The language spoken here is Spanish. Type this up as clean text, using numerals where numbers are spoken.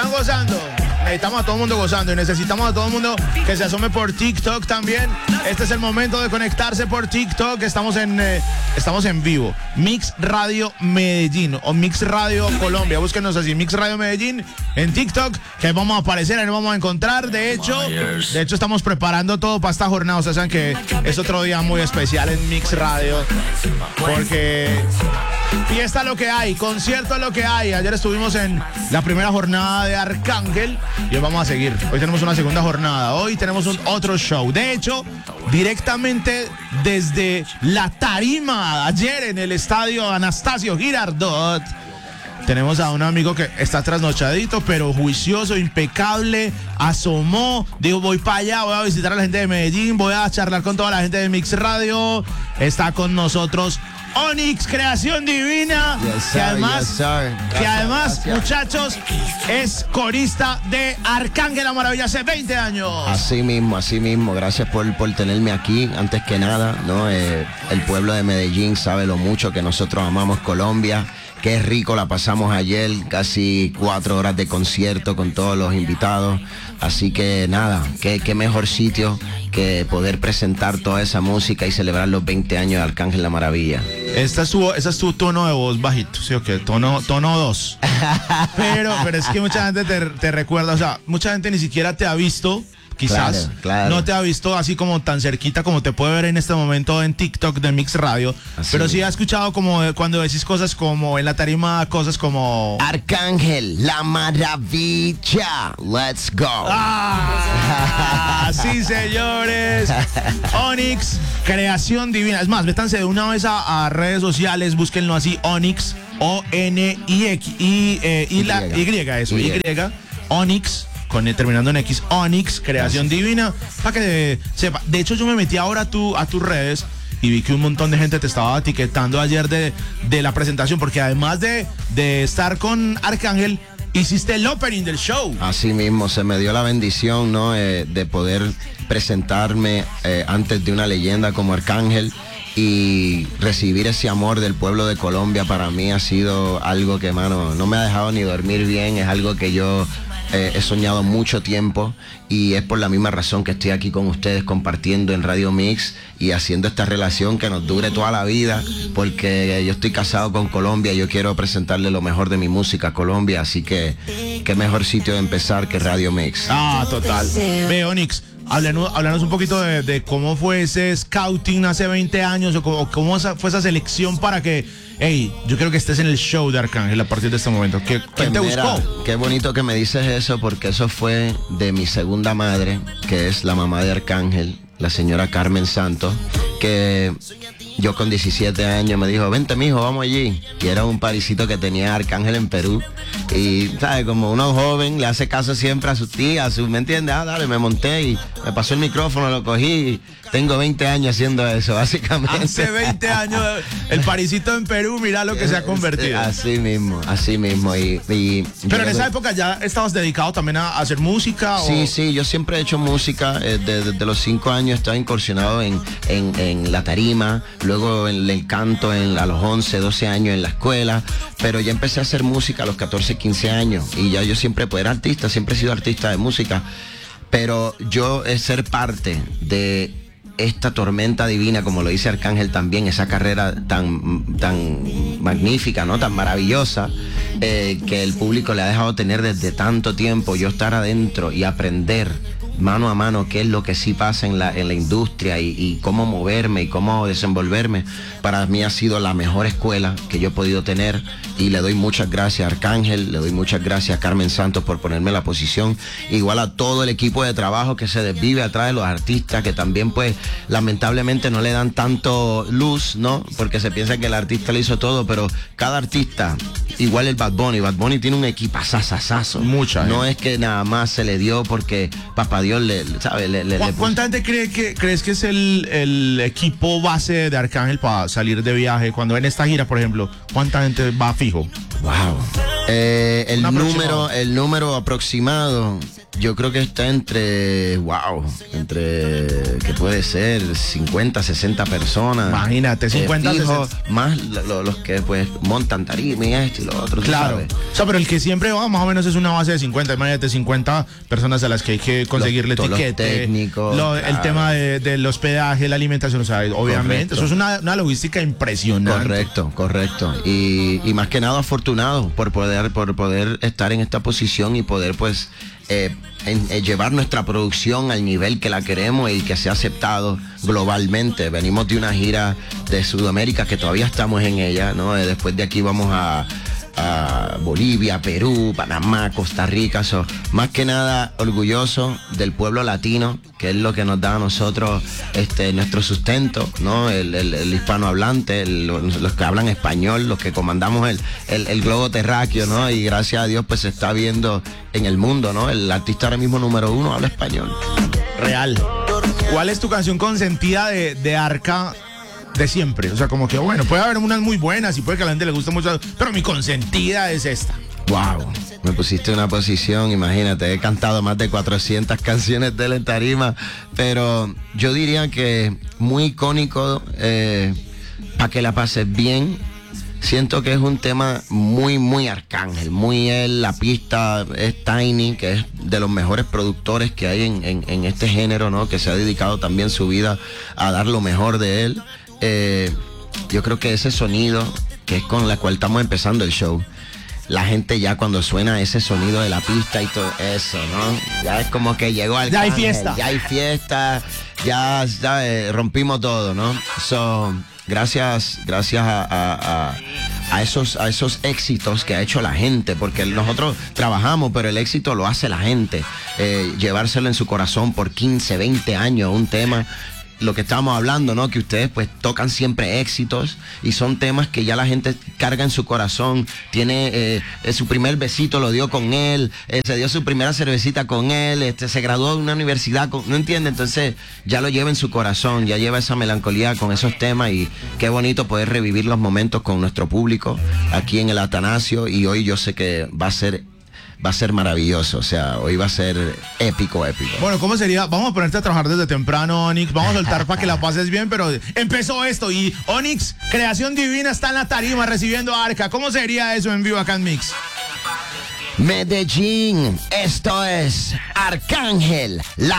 están gozando. Necesitamos a todo el mundo gozando y necesitamos a todo el mundo que se asome por TikTok también. Este es el momento de conectarse por TikTok. Estamos en vivo. Mix Radio Medellín o Mix Radio Colombia. Búsquenos así, Mix Radio Medellín en TikTok, que vamos a aparecer, ahí nos vamos a encontrar. De hecho, estamos preparando todo para esta jornada. Ustedes saben que es otro día muy especial en Mix Radio, porque fiesta lo que hay, concierto lo que hay. Ayer estuvimos en la primera jornada de Arcángel y hoy vamos a seguir. Hoy tenemos una segunda jornada. Hoy tenemos otro show. De hecho, directamente desde la tarima, ayer en el estadio Anastasio Girardot, tenemos a un amigo que está trasnochadito, pero juicioso, impecable. Asomó, dijo, voy para allá, voy a visitar a la gente de Medellín, voy a charlar con toda la gente de Mix Radio. Está con nosotros Onyx, Creación Divina, que además, muchachos, es corista de Arcángel La Maravilla hace 20 años. Así mismo. Gracias por tenerme aquí. Antes que nada, ¿no? El pueblo de Medellín sabe lo mucho que nosotros amamos Colombia. Qué rico la pasamos ayer, casi 4 horas de concierto con todos los invitados. Así que nada, qué mejor sitio que poder presentar toda esa música y celebrar los 20 años de Arcángel La Maravilla. Esa es tu tono de voz bajito, ¿sí o qué? Tono 2. pero es que mucha gente te recuerda, o sea, mucha gente ni siquiera te ha visto. Quizás claro. No te ha visto así como tan cerquita como te puede ver en este momento en TikTok de Mix Radio, pero sí ha escuchado como cuando decís cosas como en la tarima, cosas como Arcángel La Maravilla, let's go. Sí, señores. Onyx, Creación Divina. Es más, métanse de una vez a redes sociales, búsquenlo así, Onyx, O-N-I-X, Onyx, terminando en X, Onyx, Creación Divina, para que sepa. De hecho, yo me metí ahora a tus redes y vi que un montón de gente te estaba etiquetando ayer de la presentación, porque además de estar con Arcángel, hiciste el opening del show. Así mismo, se me dio la bendición, ¿no? De poder presentarme antes de una leyenda como Arcángel, y recibir ese amor del pueblo de Colombia para mí ha sido algo que, mano, no me ha dejado ni dormir bien. Es algo que yo he soñado mucho tiempo, y es por la misma razón que estoy aquí con ustedes compartiendo en Radio Mix y haciendo esta relación que nos dure toda la vida, porque yo estoy casado con Colombia y yo quiero presentarle lo mejor de mi música a Colombia, así que qué mejor sitio de empezar que Radio Mix. Total. Ve, Onyx, háblanos un poquito de cómo fue ese scouting hace 20 años, o cómo fue esa selección para que, hey, yo quiero que estés en el show de Arcángel a partir de este momento. ¿Quién te buscó? Qué bonito que me dices eso, porque eso fue de mi segunda madre, que es la mamá de Arcángel, la señora Carmen Santos, que yo con 17 años me dijo, vente mijo, vamos allí. Y era un parisito que tenía Arcángel en Perú. Y, ¿sabes? Como uno joven, le hace caso siempre a sus tías, ¿me entiendes? Dale, me monté y me pasó el micrófono, lo cogí y tengo 20 años haciendo eso, básicamente. Hace 20 años, el parisito en Perú, mira lo que se ha convertido. Así mismo. Pero en esa época ya estabas dedicado también a hacer música. Sí, yo siempre he hecho música. Desde los 5 años estaba incursionado en la tarima, luego en el canto a los 11, 12 años en la escuela, pero ya empecé a hacer música a los 14, 15 años, y ya yo siempre era artista, siempre he sido artista de música, pero yo ser parte de esta tormenta divina, como lo dice Arcángel también, esa carrera tan magnífica, ¿no? Tan maravillosa, que el público le ha dejado tener desde tanto tiempo, yo estar adentro y aprender mano a mano qué es lo que sí pasa en la industria y cómo moverme y cómo desenvolverme, para mí ha sido la mejor escuela que yo he podido tener, y le doy muchas gracias a Arcángel, le doy muchas gracias a Carmen Santos por ponerme en la posición, igual a todo el equipo de trabajo que se desvive atrás de los artistas, que también pues lamentablemente no le dan tanto luz, ¿no? Porque se piensa que el artista le hizo todo, pero cada artista, igual el Bad Bunny tiene un equipazazazazo. No es que nada más se le dio porque papá Dios ¿Cuánta gente crees que es el equipo base de Arcángel para salir de viaje? Cuando en esta gira, por ejemplo, ¿cuánta gente va fijo? Wow. El número aproximado, yo creo que está entre, ¿qué puede ser? 50, 60 personas. Imagínate, 50, fijo, 60. Más los que pues montan tarima y esto y lo otro. Claro. O sea, pero el que siempre va más o menos es una base de 50. Imagínate, 50 personas a las que hay que conseguirle etiquete. Los técnicos. Claro. El tema del hospedaje, la alimentación, o sea, obviamente. Correcto. Eso es una logística impresionante. Correcto. Y más que nada afortunado por poder estar en esta posición y poder pues llevar nuestra producción al nivel que la queremos y que sea aceptado globalmente. Venimos de una gira de Sudamérica que todavía estamos en ella, ¿no? Después de aquí vamos a Bolivia, Perú, Panamá, Costa Rica. Más que nada orgulloso del pueblo latino, que es lo que nos da a nosotros nuestro sustento, ¿no? El hispanohablante, los que hablan español, los que comandamos el globo terráqueo, ¿no? Y gracias a Dios pues se está viendo en el mundo, ¿no? El artista ahora mismo número 1 habla español. Real. ¿Cuál es tu canción consentida de Arca de siempre? O sea, como que bueno, puede haber unas muy buenas y puede que a la gente le guste mucho, pero mi consentida es esta. Wow, me pusiste en una posición, imagínate, he cantado más de 400 canciones de él en tarima, pero yo diría que muy icónico, para que la pases bien. Siento que es un tema muy Arcángel, muy él. La pista es Tiny, que es de los mejores productores que hay en este género, ¿no? Que se ha dedicado también su vida a dar lo mejor de él. Yo creo que ese sonido, que es con la cual estamos empezando el show, la gente ya cuando suena ese sonido de la pista y todo eso, ¿no? Ya es como que llegó al Ya hay fiesta. Ya hay fiesta, ya rompimos todo, ¿no? Gracias a esos éxitos que ha hecho la gente, porque nosotros trabajamos, pero el éxito lo hace la gente. Llevárselo en su corazón por 15, 20 años, un tema, lo que estábamos hablando, ¿no? Que ustedes pues tocan siempre éxitos y son temas que ya la gente carga en su corazón. Tiene su primer besito lo dio con él, se dio su primera cervecita con él, se graduó de una universidad ¿no entiende? Entonces ya lo lleva en su corazón, ya lleva esa melancolía con esos temas y qué bonito poder revivir los momentos con nuestro público aquí en el Atanasio, y hoy yo sé que va a ser maravilloso, o sea, hoy va a ser épico. Bueno, ¿cómo sería? Vamos a ponerte a trabajar desde temprano, Onyx, vamos a soltar para que la pases bien, pero empezó esto y Onyx, creación divina, está en la tarima recibiendo a Arca. ¿Cómo sería eso en vivo acá en Mix? Medellín, esto es Arcángel, la